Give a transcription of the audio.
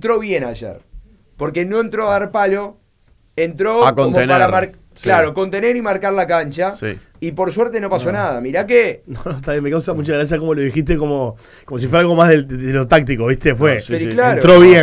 entró bien ayer. Porque no entró a dar palo, entró a contener, como para claro, contener y marcar la cancha. Sí. Y por suerte no pasó nada. Mirá que... No, está bien, me causa mucha gracia como lo dijiste, como si fuera algo más de lo táctico, ¿viste? Fue, Sí, sí. Claro. entró bien.